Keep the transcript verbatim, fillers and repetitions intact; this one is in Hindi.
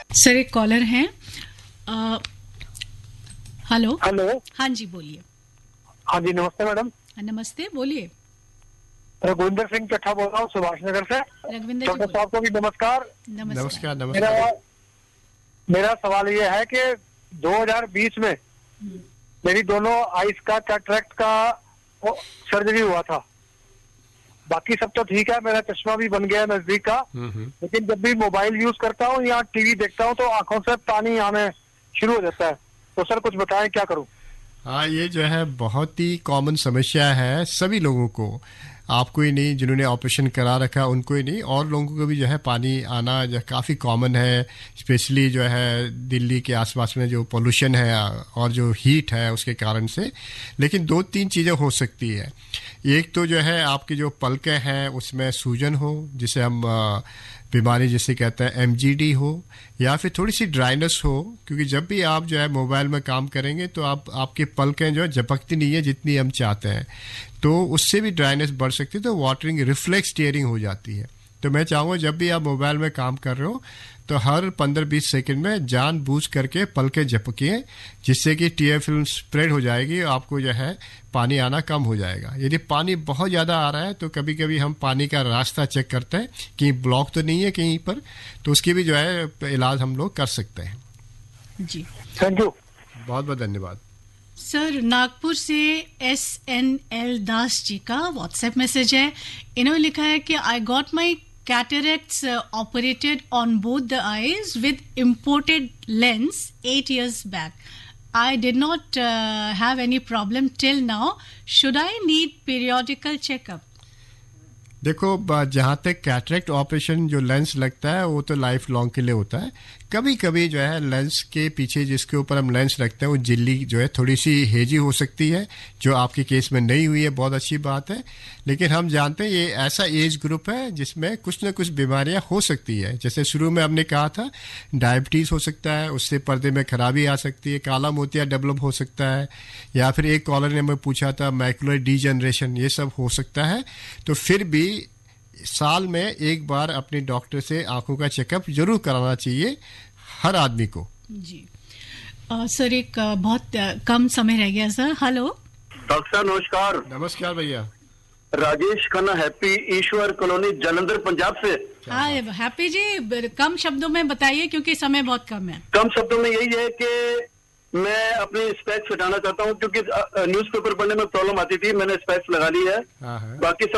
सर एक कॉलर हैं। Hello hello. हाँ जी बोलिए। हाँ जी नमस्ते मैडम। नमस्ते बोलिए। रघुविंदर सिंह चट्ठा बोल रहा हूँ सुभाष नगर से। रघुविंदर छोटे जी साहब को भी नमस्कार। नमस्कार। नमस्कार मेरा मेरा सवाल ये है कि दो हज़ार बीस में मेरी दोनों आइस का कैटरेक्ट का सर्जरी हुआ था। बाकी सब तो ठीक है, मेरा चश्मा भी बन गया नजदीक का, लेकिन जब भी मोबाइल यूज करता हूँ या टीवी देखता हूँ तो आंखों से पानी आने शुरू हो जाता है। तो सर कुछ बताएं क्या करूं? हाँ, ये जो है बहुत ही कॉमन समस्या है सभी लोगों को। आपको ही नहीं, जिन्होंने ऑपरेशन करा रखा उनको ही नहीं, और लोगों को भी जो है पानी आना जो काफ़ी कॉमन है। स्पेशली जो है दिल्ली के आसपास में जो पोल्यूशन है और जो हीट है उसके कारण से। लेकिन दो तीन चीज़ें हो सकती है। एक तो जो है आपकी जो पलकें हैं उसमें सूजन हो, जिसे हम बीमारी जिसे कहते हैं एम जी डी हो, या फिर थोड़ी सी ड्राइनेस हो, क्योंकि जब भी आप जो है मोबाइल में काम करेंगे तो आप आपकी पलकें जो है झपकती नहीं है जितनी हम चाहते हैं, तो उससे भी ड्राइनेस बढ़ सकती है। तो वाटरिंग रिफ्लेक्स टीयरिंग हो जाती है। तो मैं चाहूँगा जब भी आप मोबाइल में काम कर रहे हो तो हर पंद्रह बीस सेकंड में जानबूझ करके पलकें झपकिए, जिससे कि टीयर फिल्म स्प्रेड हो जाएगी और आपको जो है पानी आना कम हो जाएगा। यदि पानी बहुत ज़्यादा आ रहा है तो कभी कभी हम पानी का रास्ता चेक करते हैं कि ब्लॉक तो नहीं है कहीं पर, तो उसकी भी जो है इलाज हम लोग कर सकते हैं। जी थैंक यू, बहुत बहुत धन्यवाद। सर नागपुर से S N L Das ji का व्हाट्सएप मैसेज है। इन्होंने लिखा है कि I got my cataracts uh, operated on both the eyes with imported lens eight years back. I did not uh, have any problem till now. Should I need periodical checkup? देखो, जहाँ तक कैटरेक्ट ऑपरेशन जो लेंस लगता है वो तो लाइफ लॉन्ग के लिए होता है। कभी कभी जो है लेंस के पीछे जिसके ऊपर हम लेंस रखते हैं वो झिल्ली जो है थोड़ी सी हेजी हो सकती है, जो आपके केस में नहीं हुई है, बहुत अच्छी बात है। लेकिन हम जानते हैं ये ऐसा एज ग्रुप है जिसमें कुछ ना कुछ बीमारियां हो सकती है। जैसे शुरू में हमने कहा था डायबिटीज़ हो सकता है, उससे पर्दे में खराबी आ सकती है, काला मोतिया डेवलप हो सकता है, या फिर एक कॉलर ने हमें पूछा था मैकुलर डीजनरेशन, ये सब हो सकता है। तो फिर भी साल में एक बार अपने डॉक्टर से आंखों का चेकअप जरूर कराना चाहिए हर आदमी को। जी आ, सर एक आ, बहुत आ, कम समय रह गया सर। हेलो डॉक्टर साहब नमस्कार। नमस्कार भैया। राजेश खन्ना हैप्पी ईश्वर कॉलोनी जालंधर पंजाब से। हाँ हैप्पी जी, कम शब्दों में बताइए क्योंकि समय बहुत कम है। कम शब्दों में यही है कि मैं अपनी स्पेक्स हटाना चाहता हूँ, क्योंकि न्यूज़पेपर पढ़ने में प्रॉब्लम आती थी, मैंने स्पेक्स लगा ली है। बाकी सब